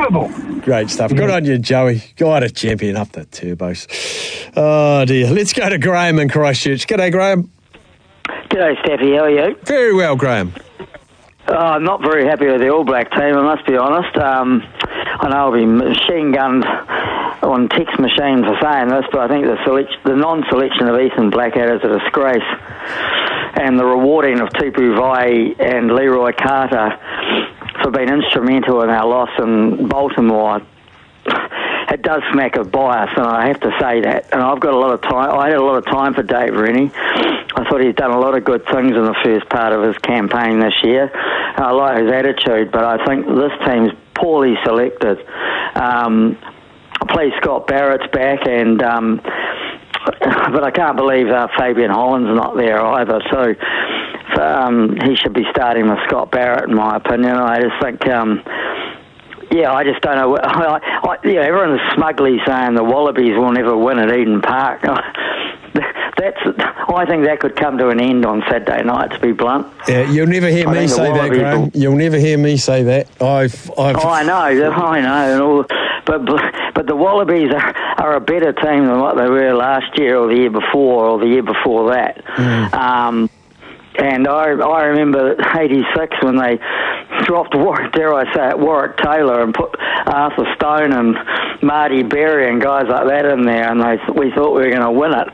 incredible. Great stuff. Good on you, Joey. God, a champion up the turbos. Oh, dear. Let's go to Graham in Christchurch. G'day, Graham. G'day, Staffy. How are you? Very well, Graham. I'm not very happy with the All Black team, I must be honest. I know I'll be machine-gunned on text machine for saying this, but I think the non-selection of Ethan Blackadder is a disgrace. And the rewarding of Tupu Vai and Leroy Carter for being instrumental in our loss in Baltimore, it does smack of bias, and I have to say that. And I've got a lot of time. I had a lot of time for Dave Rennie. I thought he's done a lot of good things in the first part of his campaign this year. I like his attitude, but I think this team's poorly selected. Please, Scott Barrett's back, and but I can't believe Fabian Holland's not there either. So he should be starting with Scott Barrett, in my opinion. I just think. I just don't know. Everyone's smugly saying the Wallabies will never win at Eden Park. I think that could come to an end on Saturday night, to be blunt. Yeah, you'll never hear me say that, Graham. You'll never hear me say that. I know. But the Wallabies are a better team than what they were last year or the year before that. And I remember '86 when they dropped Warwick Taylor and put Arthur Stone and Marty Berry and guys like that in there, and we thought we were going to win it.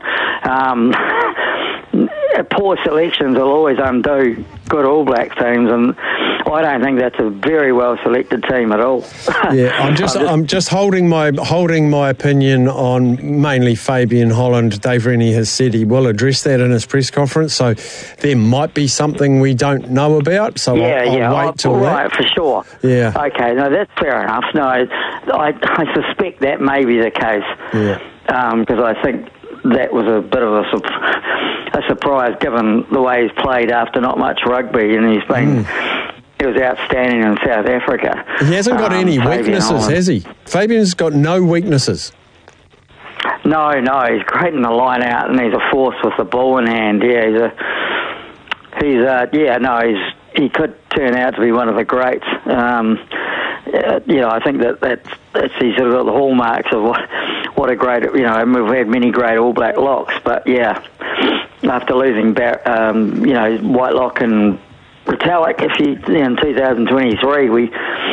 Poor selections will always undo good All Blacks teams, and I don't think that's a very well selected team at all. Yeah, I'm just holding my opinion on mainly Fabian Holland. Dave Rennie has said he will address that in his press conference, so there might be something we don't know about. So I'll wait till that. Right, for sure. Yeah. Okay, no, that's fair enough. No, I suspect that may be the case. Yeah. Because I think that was a bit of a surprise given the way he's played after not much rugby, and he's been. He was outstanding in South Africa. He hasn't got any weaknesses, has he? Fabian's got no weaknesses. No, he's great in the line out, and he's a force with the ball in hand. Yeah, he could turn out to be one of the greats. I think that's he's sort of got the hallmarks of what a great. We've had many great All Black locks, but yeah, after losing Whitelock and Retallick, in 2023, we've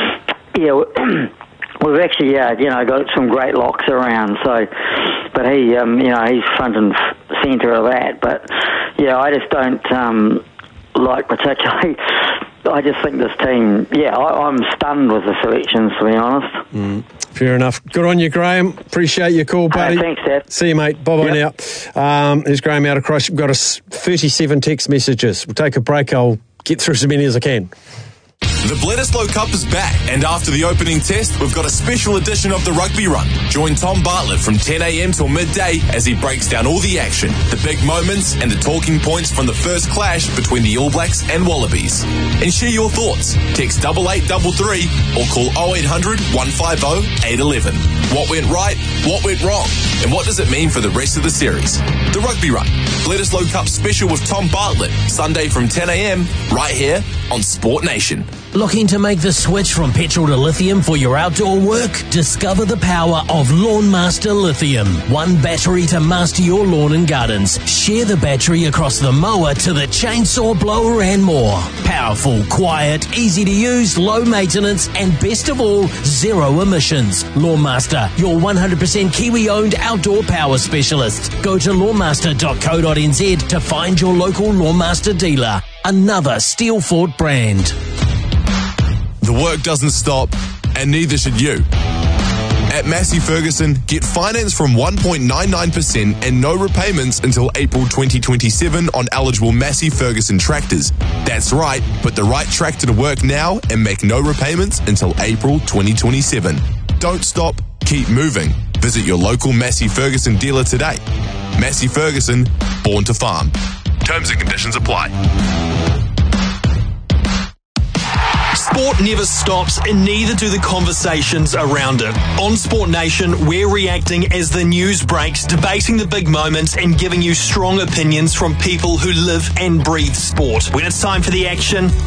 actually got some great locks around. So, but he's front and centre of that. But I just don't like particularly. I just think this team. I'm stunned with the selections, to be honest. Fair enough. Good on you, Graham. Appreciate your call, buddy. Thanks, Dad. See you, mate. Bye-bye now. Here's Graham out of Christchurch. We've got 37 text messages. We'll take a break. I'll get through as many as I can. The Bledisloe Cup is back, and after the opening test, we've got a special edition of the Rugby Run. Join Tom Bartlett from 10 a.m. till midday as he breaks down all the action, the big moments, and the talking points from the first clash between the All Blacks and Wallabies. And share your thoughts. Text 8833 or call 0800 150 811. What went right? What went wrong? And what does it mean for the rest of the series? The Rugby Run, Bledisloe Cup special with Tom Bartlett, Sunday from 10 a.m. right here on Sport Nation. Looking to make the switch from petrol to lithium for your outdoor work? Discover the power of Lawnmaster Lithium. One battery to master your lawn and gardens. Share the battery across the mower to the chainsaw blower and more. Powerful, quiet, easy to use, low maintenance, and best of all, zero emissions. Lawnmaster, your 100% Kiwi-owned outdoor power specialist. Go to lawnmaster.co.nz to find your local Lawnmaster dealer. Another Steelfort brand. The work doesn't stop, and neither should you. At Massey Ferguson, get finance from 1.99% and no repayments until April 2027 on eligible Massey Ferguson tractors. That's right, put the right tractor to work now and make no repayments until April 2027. Don't stop, keep moving. Visit your local Massey Ferguson dealer today. Massey Ferguson, born to farm. Terms and conditions apply. Sport never stops, and neither do the conversations around it. On Sport Nation, we're reacting as the news breaks, debating the big moments, and giving you strong opinions from people who live and breathe sport. When it's time for the action,